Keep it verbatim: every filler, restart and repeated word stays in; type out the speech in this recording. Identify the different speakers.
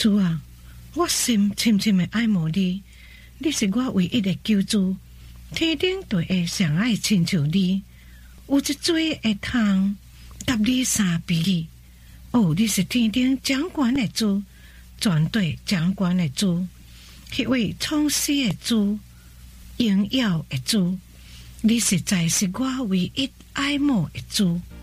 Speaker 1: 主啊，我心深深的爱慕你，你是我唯一的救主，天顶地下上爱亲像你，有一水会通甲你相比。哦，你是天顶掌管的主，全地掌管的主，迄位创始的主，荣耀的主，你实在是我唯一爱慕的主。